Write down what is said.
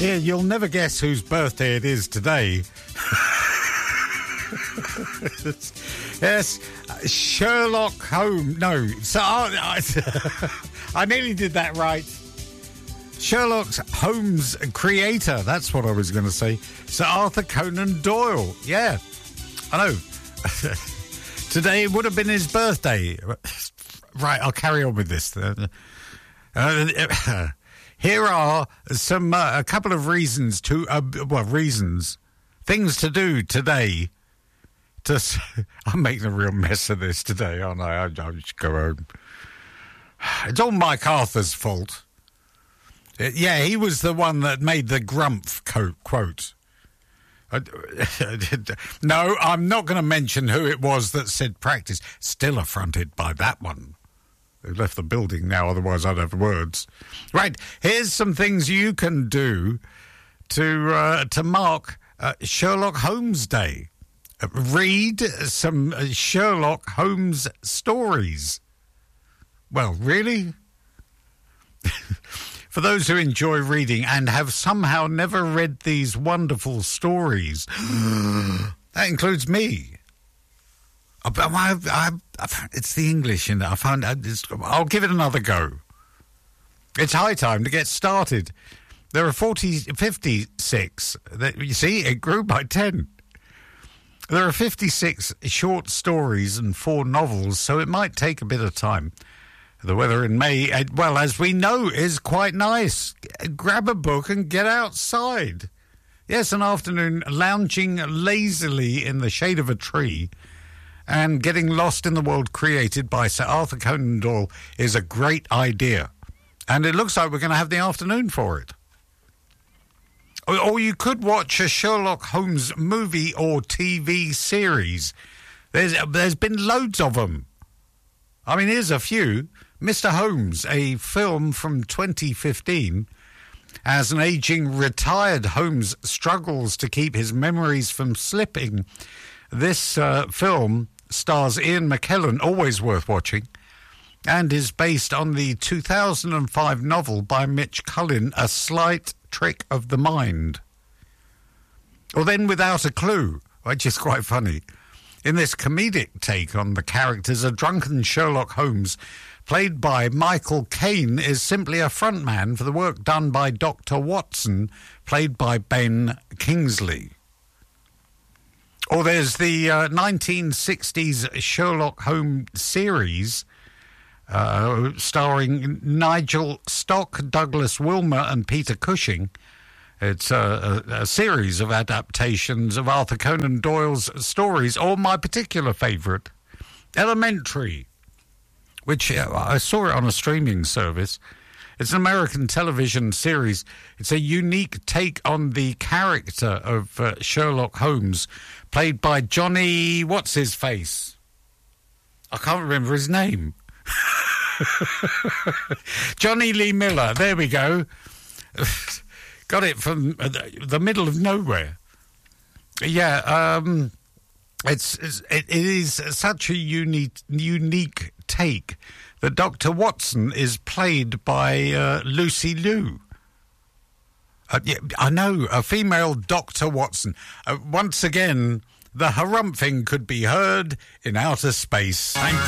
Yeah, you'll never guess whose birthday it is today. Yes, Sherlock Holmes. No, so I nearly did that right. Sherlock Holmes creator. That's what I was going to say. Sir Arthur Conan Doyle. Yeah, I know. Today would have been his birthday. Right, I'll carry on with this. Here are a couple of reasons things to do today. I'm making a real mess of this today, aren't I? I'll just go home. It's all Mike Arthur's fault. Yeah, he was the one that made the Grumpf quote. No, I'm not going to mention who it was that said practice. Still affronted by that one. They left the building now, otherwise I'd have words. Right, here's some things you can do to mark Sherlock Holmes Day. Read some Sherlock Holmes stories. Well, really? For those who enjoy reading and have somehow never read these wonderful stories, that includes me. It's the English in that. I found I'll give it another go. It's high time to get started. There are 56. You see, it grew by 10. There are 56 short stories and 4 novels, so it might take a bit of time. The weather in May, well, as we know, is quite nice. Grab a book and get outside. Yes, an afternoon lounging lazily in the shade of a tree and getting lost in the world created by Sir Arthur Conan Doyle is a great idea. And it looks like we're going to have the afternoon for it. Or you could watch a Sherlock Holmes movie or TV series. There's been loads of them. I mean, here's a few. Mr. Holmes, a film from 2015. As an aging retired Holmes struggles to keep his memories from slipping, this film stars Ian McKellen, always worth watching, and is based on the 2005 novel by Mitch Cullen, A Slight Trick of the Mind. Or then Without a Clue, which is quite funny. In this comedic take on the characters, a drunken Sherlock Holmes, played by Michael Caine, is simply a frontman for the work done by Dr. Watson, played by Ben Kingsley. Or there's the 1960s Sherlock Holmes series, starring Nigel Stock, Douglas Wilmer and Peter Cushing. It's a series of adaptations of Arthur Conan Doyle's stories, or my particular favourite, Elementary, which I saw it on a streaming service. It's an American television series. It's a unique take on the character of Sherlock Holmes, played by Johnny... what's-his-face? I can't remember his name. Johnny Lee Miller. There we go. Got it from the middle of nowhere. Yeah, it is such a unique take that Dr. Watson is played by Lucy Liu. Yeah, I know, a female Dr. Watson. Once again, the harumphing could be heard in outer space. Thank